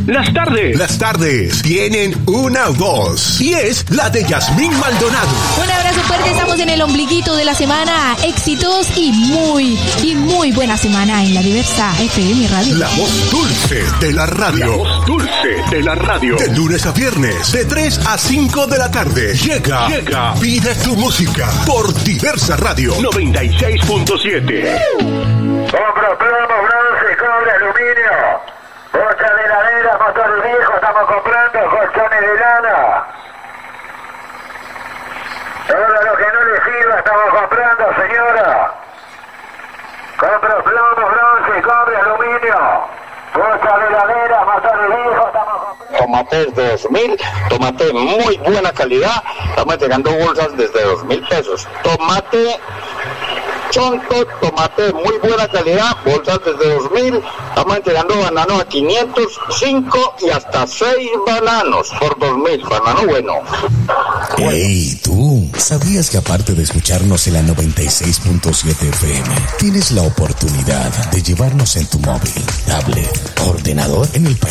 Las tardes. Las tardes tienen una voz y es la de Yasmín Maldonado. Un abrazo fuerte, estamos en el ombliguito de la semana. Éxitos y muy buena semana en la Diversa FM Radio. La voz dulce de la radio. La voz dulce de la radio. De lunes a viernes, de 3 a 5 de la tarde. Llega. Pide tu música por Diversa Radio 96.7. Compro plomo, bronce, cobre, aluminio. Bocha de heladera, motor viejo, estamos comprando colchones de lana. Todo lo que no le sirva estamos comprando, señora. Compro plomo, bronce, cobre, aluminio. Bocha de heladera, motor viejo, estamos comprando. Tomates de 2.000, tomate muy buena calidad, estamos entregando bolsas desde 2.000 pesos. Tomate chonto, tomate de muy buena calidad, bolsas desde 2.000, estamos entregando bananos a 505 y hasta 6 bananos por 2.000, banano bueno. Hey, tú, ¿sabías que aparte de escucharnos en la 96.7 FM, tienes la oportunidad de llevarnos en tu móvil, tablet, ordenador en el país